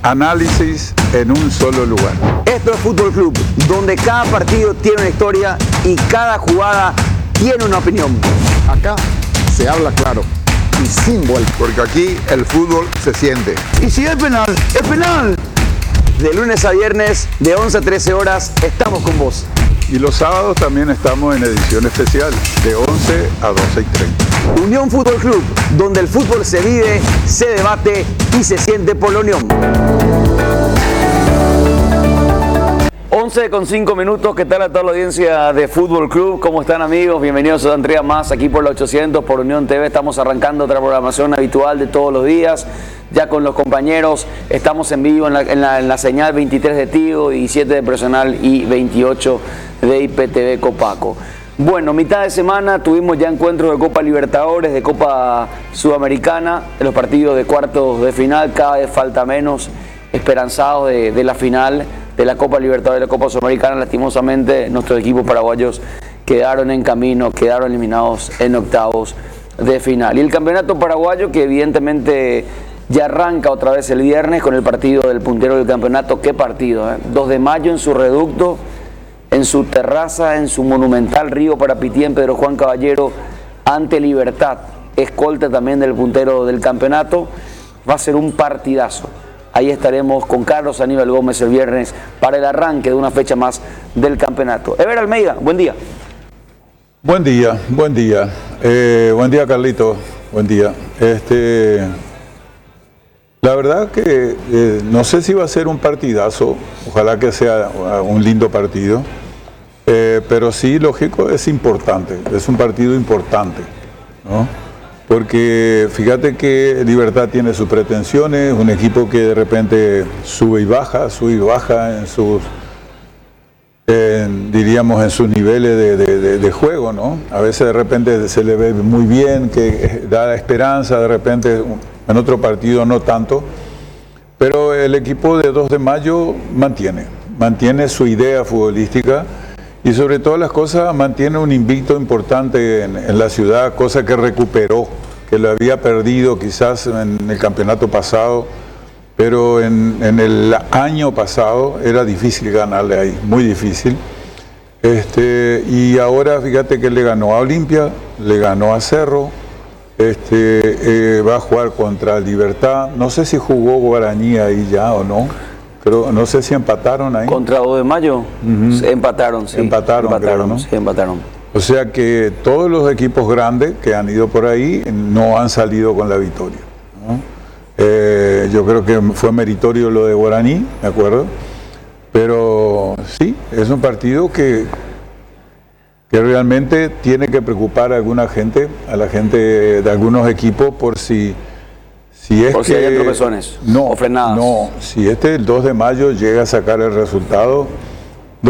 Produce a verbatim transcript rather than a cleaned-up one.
Análisis en un solo lugar. Esto es Fútbol Club, donde cada partido tiene una historia y cada jugada tiene una opinión. Acá se habla claro y sin vuelta. Porque aquí el fútbol se siente. Y si es penal, es penal. De lunes a viernes, de once a trece horas, estamos con vos. Y los sábados también estamos en edición especial, de once a doce y treinta. Unión Fútbol Club, donde el fútbol se vive, se debate y se siente por la Unión. once con cinco minutos, ¿qué tal a toda la audiencia de Fútbol Club? ¿Cómo están, amigos? Bienvenidos a Andrea Más, aquí por la ochocientos, por Unión T V. Estamos arrancando otra programación habitual de todos los días, ya con los compañeros. Estamos en vivo en la, en la, en la señal veintitrés de Tigo, diecisiete de Personal y veintiocho de I P T V Copaco. Bueno, mitad de semana tuvimos ya encuentros de Copa Libertadores, de Copa Sudamericana, de los partidos de cuartos de final. Cada vez falta menos, esperanzados de, de la final de la Copa Libertadores y la Copa Sudamericana. Lastimosamente nuestros equipos paraguayos quedaron en camino, quedaron eliminados en octavos de final. Y el campeonato paraguayo, que evidentemente ya arranca otra vez el viernes con el partido del puntero del campeonato. ¿Qué partido? Eh? dos de mayo en su reducto, en su terraza, en su monumental Río Parapití, en Pedro Juan Caballero, ante Libertad, escolta también del puntero del campeonato. Va a ser un partidazo. Ahí estaremos con Carlos Aníbal Gómez el viernes para el arranque de una fecha más del campeonato. Ever Almeida, buen día. Buen día, buen día. Eh, buen día, Carlito. Buen día. Este, la verdad que eh, no sé si va a ser un partidazo. Ojalá que sea un lindo partido. Eh, pero sí, lógico, es importante. Es un partido importante, ¿no? Porque fíjate que Libertad tiene sus pretensiones, un equipo que de repente sube y baja, sube y baja en sus, en, diríamos, en sus niveles de, de, de, de juego, ¿no? A veces de repente se le ve muy bien, que da esperanza, de repente en otro partido no tanto, pero el equipo de dos de mayo mantiene, mantiene su idea futbolística. Y sobre todas las cosas mantiene un invicto importante en, en la ciudad, cosa que recuperó, que lo había perdido quizás en el campeonato pasado, pero en, en el año pasado era difícil ganarle ahí, muy difícil. Este, y ahora fíjate que le ganó a Olimpia, le ganó a Cerro, este, eh, va a jugar contra Libertad, no sé si jugó Guaraní ahí ya o no. Pero no sé si empataron ahí. Contra dos de mayo, uh-huh. empataron, sí. Empataron, empataron creo, ¿no? Sí, empataron. O sea que todos los equipos grandes que han ido por ahí no han salido con la victoria, ¿no? Eh, yo creo que fue meritorio lo de Guaraní, ¿de acuerdo? Pero sí, es un partido que, que realmente tiene que preocupar a alguna gente, a la gente de algunos equipos, por si... Si es Por si que, hay tropezones no, o frenadas. No, si este el dos de mayo llega a sacar el resultado,